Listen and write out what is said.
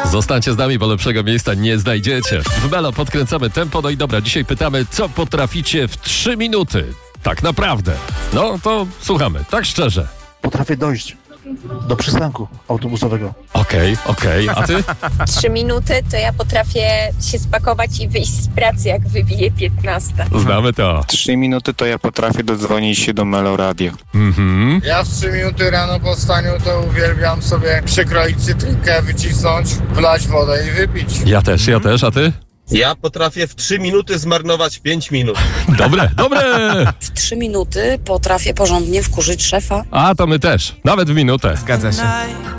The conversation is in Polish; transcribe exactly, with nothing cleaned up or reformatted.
Zostańcie z nami, bo lepszego miejsca nie znajdziecie. W Melo podkręcamy tempo, no i dobra, dzisiaj pytamy, co potraficie w trzy minuty? Tak naprawdę. No to słuchamy, tak szczerze. Potrafię dojść do przystanku autobusowego. Okej, okej, a ty? Trzy minuty to ja potrafię się spakować i wyjść z pracy, jak wybije piętnasta. Znamy to. Trzy minuty to ja potrafię dodzwonić się do Melo Radio. Mhm. Ja w trzy minuty rano po wstaniu to uwielbiam sobie przykroić cytrynkę, wycisnąć, wlać wodę i wypić. Ja też, ja też, a ty? Ja potrafię w trzy minuty zmarnować pięć minut. Dobre, dobre! W trzy minuty potrafię porządnie wkurzyć szefa. A to my też, nawet w minutę. Zgadza się.